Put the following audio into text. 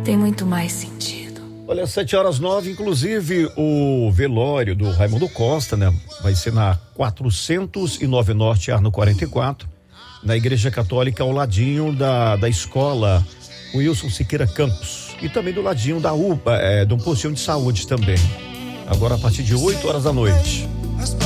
tem muito mais sentido. Olha, 7h09, inclusive o velório do Raimundo Costa, né? Vai ser na 409 Norte, Arno 44, na Igreja Católica, ao ladinho da escola Wilson Siqueira Campos. E também do ladinho da UPA, de um postinho de saúde também. Agora a partir de 8h da noite.